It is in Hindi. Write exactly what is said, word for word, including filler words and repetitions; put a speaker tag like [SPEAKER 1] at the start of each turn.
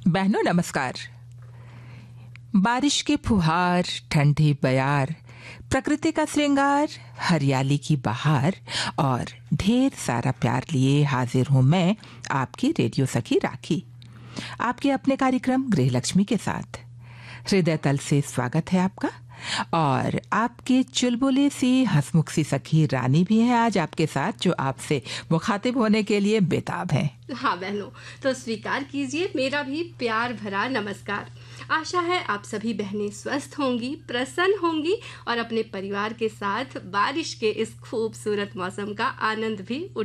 [SPEAKER 1] बहनों नमस्कार। बारिश के फुहार, ठंडी बयार, प्रकृति का श्रृंगार, हरियाली की बहार और ढेर सारा प्यार लिए हाजिर हूं मैं, आपकी रेडियो सखी राखी, आपके अपने कार्यक्रम गृहलक्ष्मी के साथ। हृदय तल से स्वागत है आपका। और आपके चुलबुले सी हंसमुख सी सखी रानी भी है आज आपके साथ, जो आपसे मुखातिब होने के लिए बेताब है।
[SPEAKER 2] हाँ बहनों, तो स्वीकार कीजिए मेरा भी प्यार भरा नमस्कार। आशा है आप सभी बहनें स्वस्थ होंगी, प्रसन्न होंगी और अपने परिवार के साथ बारिश के इस खूबसूरत मौसम का आनंद भी